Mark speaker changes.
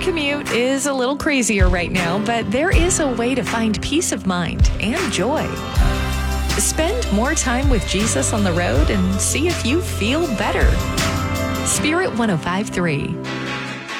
Speaker 1: commute is a little crazier right now, but there is a way to find peace of mind and joy. Spend more time with Jesus on the road and see if you feel better. Spirit 105.3.